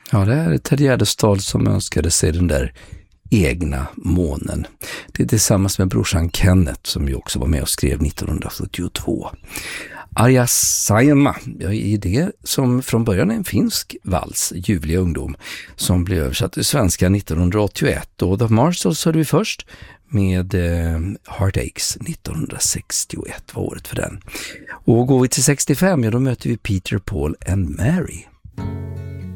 Ja, det är Ted Gärdestad som önskade sig den där egna månen. Det är tillsammans med brorsan Kenneth som ju också var med och skrev 1972. Arja Saijonmaa är det som från början är en finsk vals, Ljuvliga ungdom, som blev översatt till svenska 1981. Och The Marshalls hörde vi först med Heartaches 1961 var året för den. Och går vi till 65, ja, då möter vi Peter, Paul and Mary.